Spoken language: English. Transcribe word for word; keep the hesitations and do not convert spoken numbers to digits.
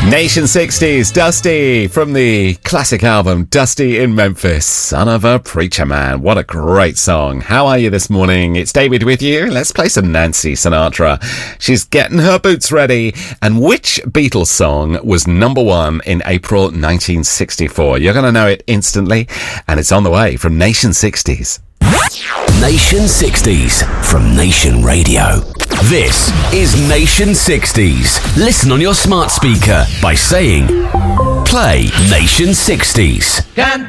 Nation sixties, Dusty, from the classic album Dusty in Memphis, Son of a Preacher Man. What a great song. How are you this morning? It's David with you. Let's play some Nancy Sinatra. She's getting her boots ready. And which Beatles song was number one in April nineteen sixty-four? You're going to know it instantly, and it's on the way from Nation sixties. Nation sixties from Nation Radio. This is Nation sixties. Listen on your smart speaker by saying, play Nation sixties. Can